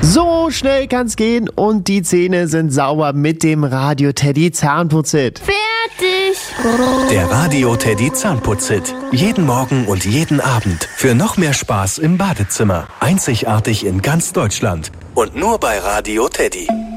So schnell kann's gehen und die Zähne sind sauber mit dem Radio Teddy Zahnputzhit. Fertig! Der Radio Teddy Zahnputzhit. Jeden Morgen und jeden Abend. Für noch mehr Spaß im Badezimmer. Einzigartig in ganz Deutschland. Und nur bei Radio Teddy.